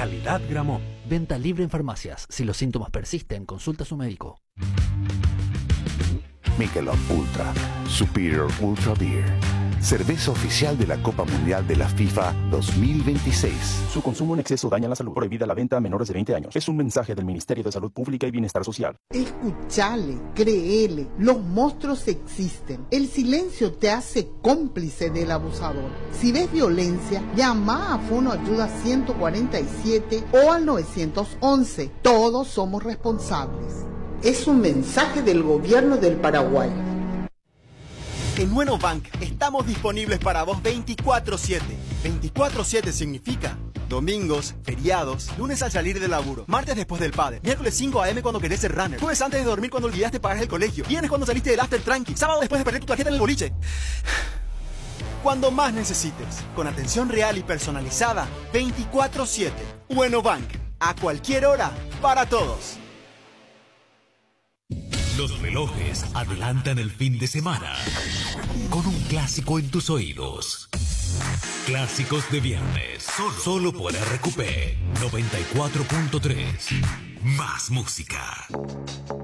Calidad Gramont. Venta libre en farmacias. Si los síntomas persisten, consulta a su médico. Michelob Ultra, Superior Ultra Beer. Cerveza oficial de la Copa Mundial de la FIFA 2026. Su consumo en exceso daña la salud. Prohibida la venta a menores de 20 años. Es un mensaje del Ministerio de Salud Pública y Bienestar Social. Escuchale, créele, los monstruos existen. El silencio te hace cómplice del abusador. Si ves violencia, llama a Fono Ayuda 147 o al 911. Todos somos responsables. Es un mensaje del gobierno del Paraguay. En Nuenobank estamos disponibles para vos 24/7. 24/7 significa domingos, feriados, lunes al salir del laburo, martes después del padre, miércoles 5 a.m. cuando querés ser runner, jueves antes de dormir cuando olvidaste pagar el colegio, viernes cuando saliste del after tranqui, sábado después de perder tu tarjeta en el boliche. Cuando más necesites, con atención real y personalizada, 24/7. Nuenobank, a cualquier hora, para todos. Los relojes adelantan el fin de semana con un clásico en tus oídos. Clásicos de viernes, solo por RQP 94.3. Más música.